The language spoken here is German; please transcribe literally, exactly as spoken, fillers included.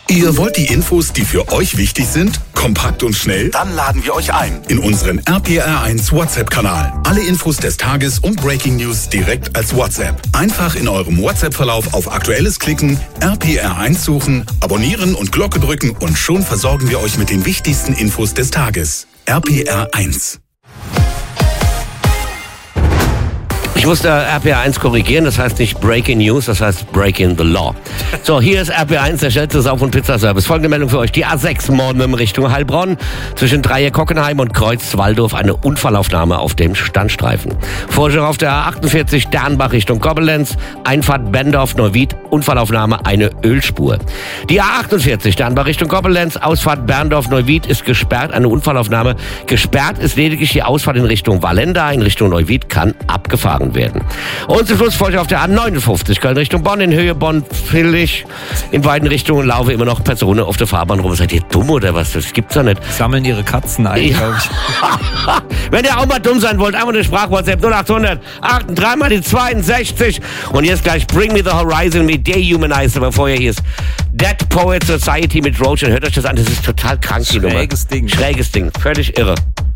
Ihr wollt die Infos, die für euch wichtig sind, kompakt und schnell? Dann laden wir euch ein in unseren R P R eins WhatsApp-Kanal. Alle Infos des Tages und Breaking News direkt als WhatsApp. Einfach in eurem WhatsApp-Verlauf auf Aktuelles klicken, R P R eins suchen, abonnieren und Glocke drücken und schon versorgen wir euch mit den wichtigsten Infos des Tages. R P R eins. Ich musste R P R eins korrigieren, das heißt nicht Breaking News, das heißt Breaking the Law. So, hier ist R P R eins, der schnellste Sauf- und Pizzaservice. Folgende Meldung für euch. Die A sechs morgen in Richtung Heilbronn. Zwischen Dreieck-Hockenheim und Kreuz-Walldorf eine Unfallaufnahme auf dem Standstreifen. Vorschau auf der A achtundvierzig Dernbach Richtung Koblenz. Einfahrt Berndorf-Neuwied. Unfallaufnahme eine Ölspur. Die A achtundvierzig Dernbach Richtung Koblenz. Ausfahrt Berndorf-Neuwied ist gesperrt. Eine Unfallaufnahme. Gesperrt ist lediglich die Ausfahrt in Richtung Wallenda. In Richtung Neuwied kann abgefahren werden. Und zum Schluss folgt auf der A neunundfünfzig Köln Richtung Bonn, in Höhe Bonn-Villig. In beiden Richtungen laufen immer noch Personen auf der Fahrbahn rum. Seid ihr dumm oder was? Das gibt's doch nicht. Sammeln ihre Katzen ein, ja. glaube ich. Wenn ihr auch mal dumm sein wollt, einfach eine Sprach-WhatsApp null achthundert achtunddreißig mal die zweiundsechzig. Und jetzt gleich Bring Me the Horizon mit Dehumanizer, aber vorher hier ist Dead Poet Society mit Roach. Und hört euch das an, das ist total krank, die Nummer. Schräges Ding. Schräges Ding, völlig irre.